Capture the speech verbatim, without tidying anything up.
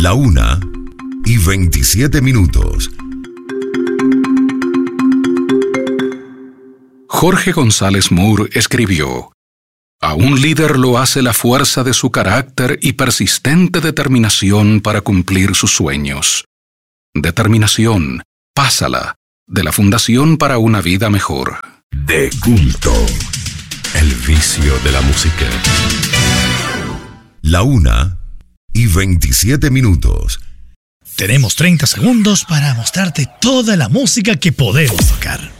La una y veintisiete minutos. Jorge González Moore escribió: a un líder lo hace la fuerza de su carácter y persistente determinación para cumplir sus sueños. Determinación, pásala, de la Fundación para una Vida Mejor. De culto. El vicio de la música. La una y veintisiete minutos. Tenemos treinta segundos para mostrarte toda la música que podemos tocar.